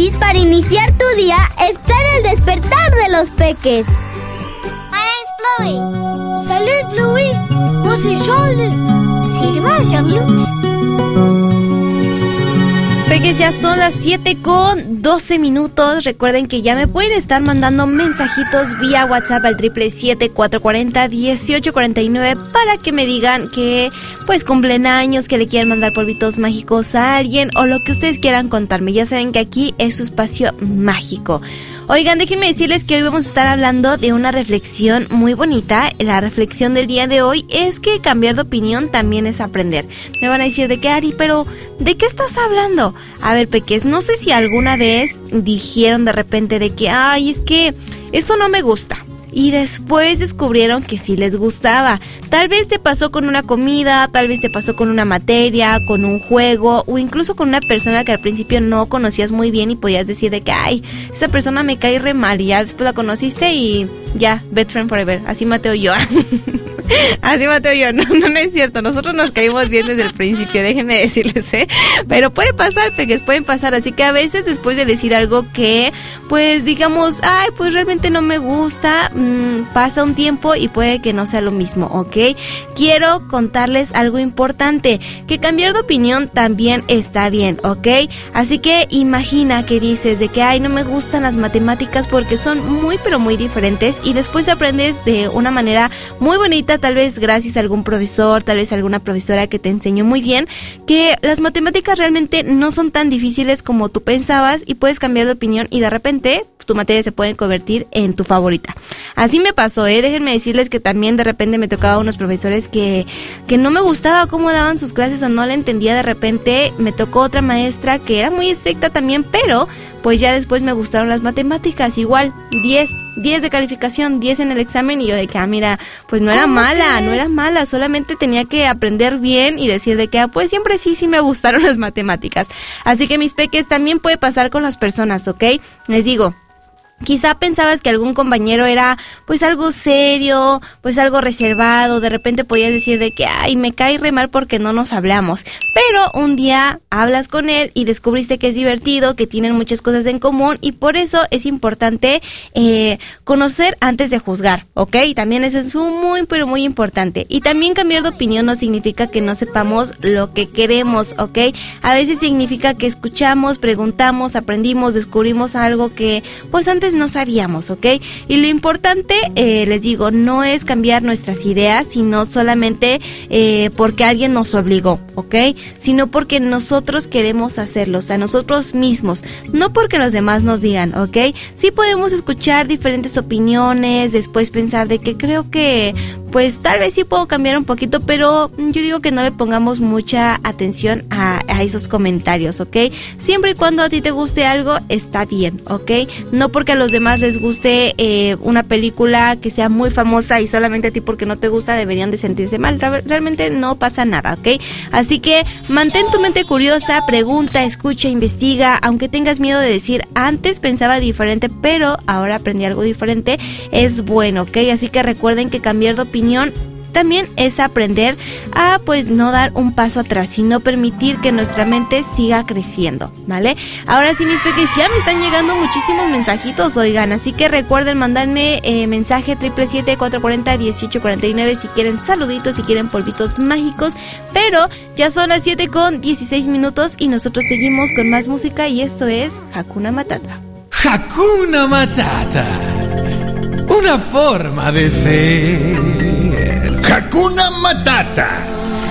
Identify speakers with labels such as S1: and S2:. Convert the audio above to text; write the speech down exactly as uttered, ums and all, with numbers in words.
S1: feliz para iniciar tu día está en el despertar de los peques.
S2: My name's Bluey.
S3: Salut, Bluey. Moi, c'est Jean-Luc.
S2: C'est moi, Jean-Luc.
S4: Peques, ya son las siete con doce minutos. Recuerden que ya me pueden estar mandando mensajitos vía WhatsApp al triple siete cuatro cuatro cero dieciocho cuarenta y nueve para que me digan que pues cumplen años, que le quieren mandar polvitos mágicos a alguien o lo que ustedes quieran contarme. Ya saben que aquí es su espacio mágico. Oigan, déjenme decirles que hoy vamos a estar hablando de una reflexión muy bonita. La reflexión del día de hoy es que cambiar de opinión también es aprender. Me van a decir de qué, Ari, pero ¿de qué estás hablando? A ver, peques, no sé si alguna vez dijeron de repente de que, ay, es que eso no me gusta. Y después descubrieron que sí les gustaba. Tal vez te pasó con una comida, tal vez te pasó con una materia, con un juego o incluso con una persona que al principio no conocías muy bien y podías decir de que, ay, esa persona me cae re mal y ya después la conociste y ya, best friend forever. Así Mateo y yo. Así Mateo y yo, no, no, no es cierto, nosotros nos caímos bien desde el principio, déjenme decirles, ¿eh? Pero puede pasar, peques, pueden pasar, así que a veces después de decir algo que, pues digamos, ay, pues realmente no me gusta, mmm, pasa un tiempo y puede que no sea lo mismo, ¿ok? Quiero contarles algo importante, que cambiar de opinión también está bien, ¿ok? Así que imagina que dices de que, ay, no me gustan las matemáticas porque son muy, pero muy diferentes y después aprendes de una manera muy bonita, tal vez gracias a algún profesor, tal vez a alguna profesora que te enseñó muy bien, que las matemáticas realmente no son tan difíciles como tú pensabas y puedes cambiar de opinión y de repente tu materia se puede convertir en tu favorita. Así me pasó, ¿eh? Déjenme decirles que también de repente me tocaba unos profesores que, que no me gustaba cómo daban sus clases o no la entendía de repente. Me tocó otra maestra que era muy estricta también, pero pues ya después me gustaron las matemáticas, igual, diez, diez de calificación, diez en el examen y yo de que, ah, mira, pues no era mala, no era mala, solamente tenía que aprender bien y decir de que, ah, pues siempre sí, sí me gustaron las matemáticas. Así que mis peques, también puede pasar con las personas, ¿ok? Les digo, quizá pensabas que algún compañero era pues algo serio, pues algo reservado, de repente podías decir de que ay, me cae re mal porque no nos hablamos, pero un día hablas con él y descubriste que es divertido, que tienen muchas cosas en común y por eso es importante eh, conocer antes de juzgar, ¿ok? También eso es muy pero muy importante y también cambiar de opinión no significa que no sepamos lo que queremos, ¿ok? A veces significa que escuchamos, preguntamos, aprendimos, descubrimos algo que pues antes no sabíamos, ¿ok? Y lo importante, eh, les digo, no es cambiar nuestras ideas, sino solamente eh, porque alguien nos obligó, ¿ok? Sino porque nosotros queremos hacerlo, o sea, nosotros mismos, no porque los demás nos digan, ¿ok? Sí podemos escuchar diferentes opiniones, después pensar de que creo que, pues tal vez sí puedo cambiar un poquito, pero yo digo que no le pongamos mucha atención a, a esos comentarios, ¿ok? Siempre y cuando a ti te guste algo, está bien, ¿ok? No porque a los demás les guste eh, una película que sea muy famosa y solamente a ti porque no te gusta deberían de sentirse mal. Realmente no pasa nada, ¿ok? Así que mantén tu mente curiosa, pregunta, escucha, investiga, aunque tengas miedo de decir antes pensaba diferente, pero ahora aprendí algo diferente, es bueno, ¿ok? Así que recuerden que cambiar de opinión también es aprender a pues no dar un paso atrás, sino permitir que nuestra mente siga creciendo, ¿vale? Ahora sí, mis peques, ya me están llegando muchísimos mensajitos, oigan, así que recuerden mandarme eh, mensaje triple siete cuatro cuatro cero dieciocho cuarenta y nueve si quieren saluditos, si quieren polvitos mágicos, pero ya son las siete con dieciséis minutos y nosotros seguimos con más música y esto es Hakuna Matata.
S5: Hakuna Matata, una forma de ser.
S6: Hakuna Matata,